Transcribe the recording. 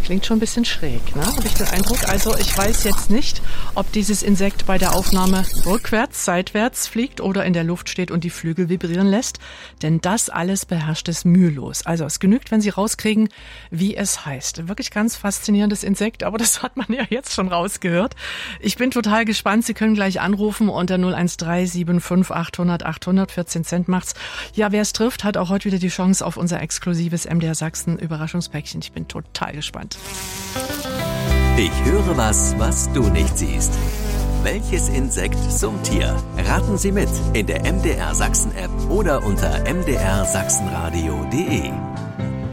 Klingt schon ein bisschen schräg, ne? Habe ich den Eindruck. Also ich weiß jetzt nicht, ob dieses Insekt bei der Aufnahme rückwärts, seitwärts fliegt oder in der Luft steht und die Flügel vibrieren lässt. Denn das alles beherrscht es mühelos. Also es genügt, wenn Sie rauskriegen, wie es heißt. Wirklich ganz faszinierendes Insekt, aber das hat man ja jetzt schon rausgehört. Ich bin total gespannt. Sie können gleich anrufen unter 013 75 800 800, 14 Cent macht's. Ja, wer es trifft, hat auch heute wieder die Chance auf unser exklusives MDR Sachsen Überraschungspäckchen. Ich bin total gespannt. Ich höre was du nicht siehst. Welches Insekt summt hier? Raten Sie mit in der MDR Sachsen App oder unter mdrsachsenradio.de.